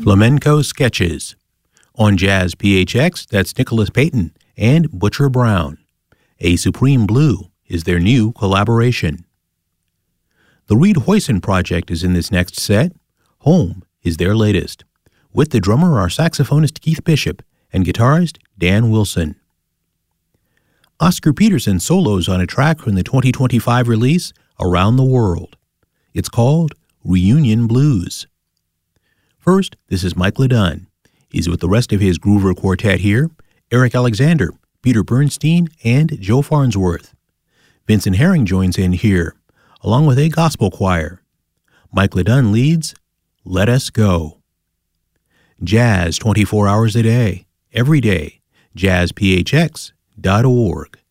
Flamenco Sketches. On Jazz PHX, that's Nicholas Payton and Butcher Brown. A Supreme Blue is their new collaboration. The Reed Hoyson Project is in this next set. Home is their latest. With the drummer are saxophonist Keith Bishop and guitarist Dan Wilson. Oscar Peterson solos on a track from the 2025 release, Around the World. It's called Reunion Blues. First, this is Mike LeDunn. He's with the rest of his Groover Quartet here, Eric Alexander, Peter Bernstein, and Joe Farnsworth. Vincent Herring joins in here, along with a gospel choir. Mike LeDunn leads Let Us Go. Jazz 24 hours a day, every day, jazzphx.org.